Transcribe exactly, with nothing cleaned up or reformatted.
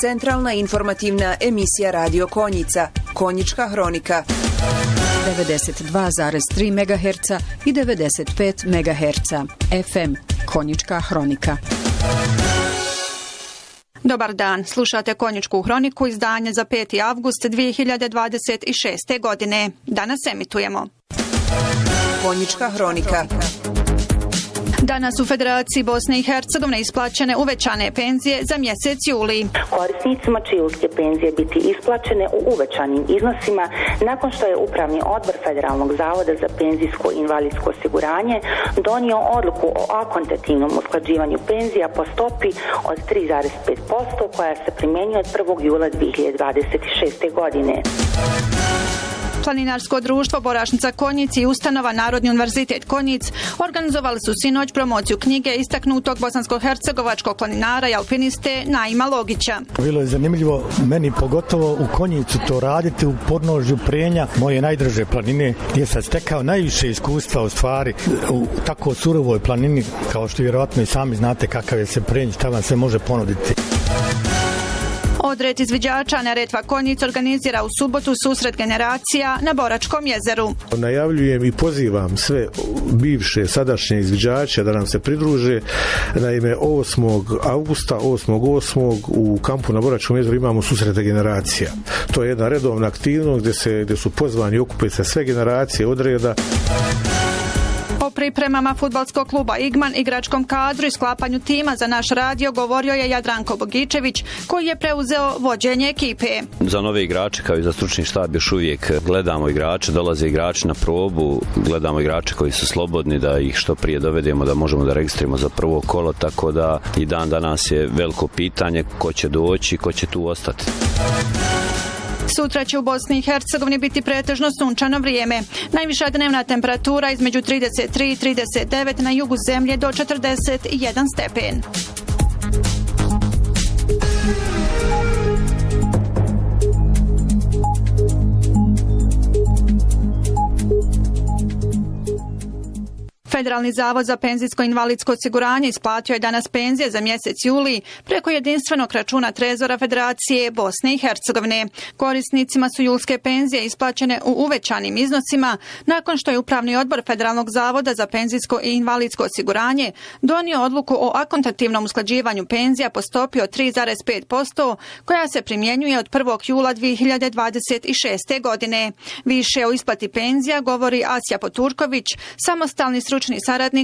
centralna informativna emisija Radio Konjica, Konjička hronika. devedeset dva zarez tri megaherca i devedeset pet megaherca. F M, Konjička hronika. Dobar dan, slušate Konjičku hroniku, izdanje za peti avgust dvije hiljade dvadeset šeste. godine. Danas emitujemo Konjička hronika. Danas u Federaciji Bosne i Hercegovine isplaćene uvećane penzije za mjesec juli. Korisnicima će julske penzije biti isplaćene u uvećanim iznosima nakon što je Upravni odbor Federalnog zavoda za penzijsko i invalidsko osiguranje donio odluku o akontativnom usklađivanju penzija po stopi od tri zarez pet posto koja se primjenjuje od prvog jula dvije hiljade dvadeset šeste. godine. Planinarsko društvo Borašnica Konjic i ustanova Narodni univerzitet Konjic organizovali su sinoć promociju knjige istaknutog bosansko-hercegovačkog planinara i alpiniste Naima Logića. Bilo je zanimljivo meni pogotovo u Konjicu to raditi u podnožju Prenja, moje najdrže planine, gdje sam stekao najviše iskustva u stvari u tako surovoj planini, kao što vjerojatno i sami znate kakav je se Prenj, šta vam se može ponuditi. Odred izviđača Neretva Konjic organizira u subotu susret generacija na Boračkom jezeru. Najavljujem i pozivam sve bivše, sadašnje izviđače da nam se pridruže. Naime, osmog avgusta, osmog osmog u kampu na Boračkom jezeru imamo susrete generacija. To je jedna redovna aktivnost gdje, se, gdje su pozvani i okupaju se sve generacije odreda. O pripremama fudbalskog kluba Igman, igračkom kadru i sklapanju tima za naš radio govorio je Jadranko Bogičević, koji je preuzeo vođenje ekipe. Za nove igrače kao i za stručni štab još uvijek gledamo igrače, dolaze igrači na probu, gledamo igrače koji su slobodni da ih što prije dovedemo da možemo da registrimo za prvo kolo, tako da i dan danas je veliko pitanje ko će doći, ko će tu ostati. Sutra će u Bosni i Hercegovini biti pretežno sunčano vrijeme. Najviša dnevna temperatura između trideset tri i trideset devet, na jugu zemlje do četrdeset jedan stepen. Federalni zavod za penzijsko invalidsko osiguranje isplatio je danas penzije za mjesec juli preko jedinstvenog računa Trezora Federacije Bosne i Hercegovine. Korisnicima su julske penzije isplaćene u uvećanim iznosima nakon što je Upravni odbor Federalnog zavoda za penzijsko i invalidsko osiguranje donio odluku o akontativnom usklađivanju penzija po stopi od tri zarez pet posto koja se primjenjuje od prvog jula dvije hiljade dvadeset šeste. godine. Više o isplati penzija govori Asja Poturković, samostalni stručni saradnik